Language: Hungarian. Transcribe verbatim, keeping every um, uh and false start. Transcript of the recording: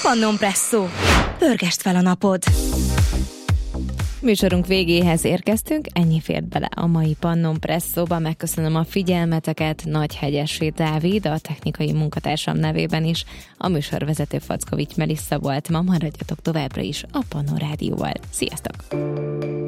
Pannon Presszó. Pörgesd fel a napod! Műsorunk végéhez érkeztünk, ennyi fért bele a mai Pannon Presszóba. Megköszönöm a figyelmeteket, Nagyhegyessy Dávid, a technikai munkatársam nevében is. A műsorvezető Fackovics Melissa volt, ma maradjatok továbbra is a Pannon Rádióval. Sziasztok!